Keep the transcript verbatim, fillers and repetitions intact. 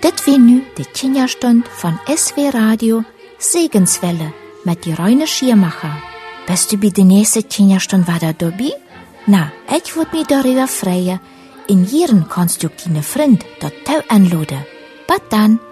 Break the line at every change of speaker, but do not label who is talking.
Dit weer nu de tien jaar stund van S W Radio Segenswelle met die Rainer Schiermacher. Bist du bij de nächste tien jaar stund wieder dabei? Na, ich würde mich darüber freuen. In Jieren kannst du deine Freund dort anladen. Bis dann.